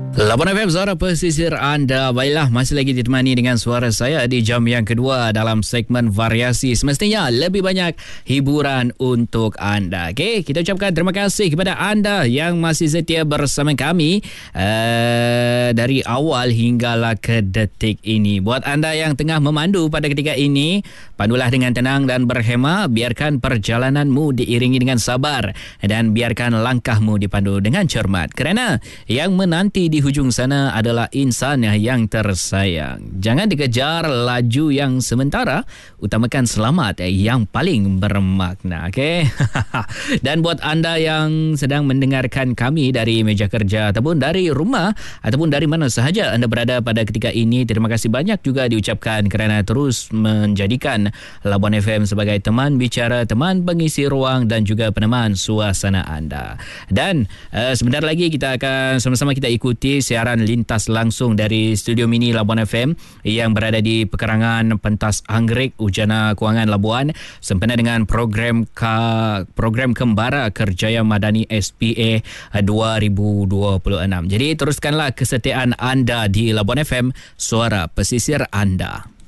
Labuan FM, suara pesisir anda. Baiklah, masih lagi ditemani dengan suara saya di jam yang kedua dalam segmen variasi. Semestinya lebih banyak hiburan untuk anda. Okey, kita ucapkan terima kasih kepada anda yang masih setia bersama kami dari awal hinggalah ke detik ini. Buat anda yang tengah memandu pada ketika ini, pandulah dengan tenang dan berhema. Biarkan perjalananmu diiringi dengan sabar dan biarkan langkahmu dipandu dengan cermat. Kerana yang menanti di hujung sana adalah insan yang tersayang. Jangan dikejar laju yang sementara, utamakan selamat yang paling bermakna. Okey. Dan buat anda yang sedang mendengarkan kami dari meja kerja ataupun dari rumah ataupun dari mana sahaja anda berada pada ketika ini, terima kasih banyak juga diucapkan kerana terus menjadikan Labuan FM sebagai teman bicara, teman pengisi ruang dan juga peneman suasana anda. Dan sebentar lagi kita akan sama-sama kita ikuti siaran lintas langsung dari studio mini Labuan FM yang berada di pekarangan Pentas Anggerik, Ujana Kewangan Labuan, sempena dengan program Kembara Kerjaya Madani SPA 2026. Jadi teruskanlah kesetiaan anda di Labuan FM, suara pesisir anda.